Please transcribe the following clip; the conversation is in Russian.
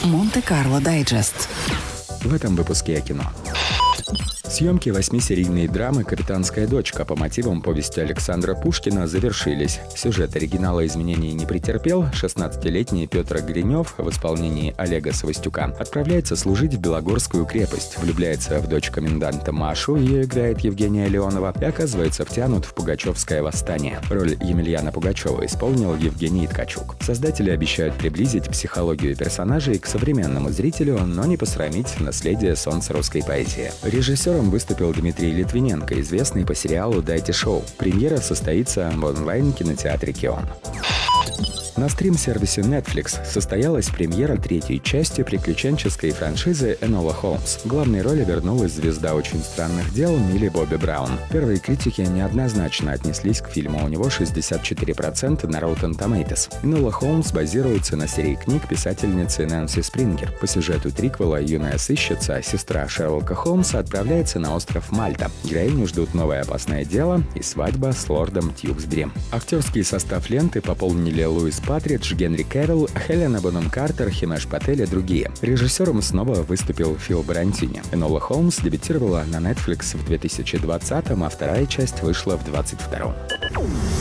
Монте-Карло Дайджест. В этом выпуске о кино. Съемки 8-серийной драмы «Капитанская дочка» по мотивам повести Александра Пушкина завершились. Сюжет оригинала изменений не претерпел. 16-летний Петр Гринев в исполнении Олега Свастюка отправляется служить в Белогорскую крепость, влюбляется в дочь коменданта Машу, ее играет Евгения Леонова, и оказывается втянут в Пугачевское восстание. Роль Емельяна Пугачева исполнил Евгений Ткачук. Создатели обещают приблизить психологию персонажей к современному зрителю, но не посрамить наследие солнца русской поэзии. Режиссером выступил Дмитрий Литвиненко, известный по сериалу «Дайте шоу». Премьера состоится в онлайн-кинотеатре «Кион». На стрим-сервисе Netflix состоялась премьера третьей части приключенческой франшизы «Энола Холмс». В главной роли вернулась звезда «Очень странных дел» Милли Бобби Браун. Первые критики неоднозначно отнеслись к фильму, у него 64% на Rotten Tomatoes. «Энола Холмс» базируется на серии книг писательницы Нэнси Спрингер. По сюжету триквела юная сыщица, сестра Шерлока Холмса, отправляется на остров Мальта. Героиню ждут новое опасное дело и свадьба с лордом Тьюксбери. Актерский состав ленты пополнили Луис Патридж, Генри Кевилл, Хелена Бонем Картер, Химеш Патель и другие. Режиссером снова выступил Фил Барантини. «Энола Холмс» дебютировала на Netflix в 2020-м, а вторая часть вышла в 2022-м.